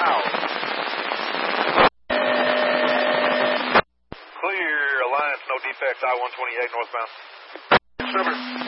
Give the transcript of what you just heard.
out. Clear, Alliance, no defects, I-128 northbound. Number.